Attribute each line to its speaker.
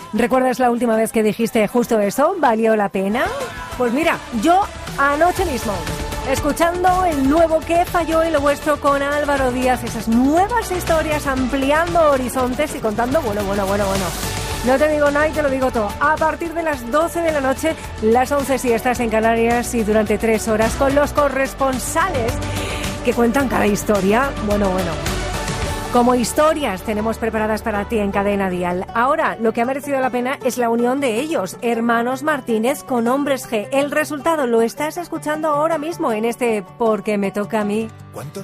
Speaker 1: ¿Recuerdas la última vez que dijiste justo eso? ¿Valió la pena? Pues mira, yo anoche mismo, escuchando el nuevo ¿Qué falló en lo vuestro? Con Álvaro Díaz, esas nuevas historias ampliando horizontes y contando, bueno. No te digo nada y te lo digo todo. A partir de las 12 de la noche, las 11 si estás en Canarias y durante 3 horas con los corresponsales que cuentan cada historia. Bueno. Como historias tenemos preparadas para ti en Cadena Dial. Ahora, lo que ha merecido la pena es la unión de ellos, Hermanos Martínez con Hombres G. El resultado lo estás escuchando ahora mismo en este Porque me toca a mí.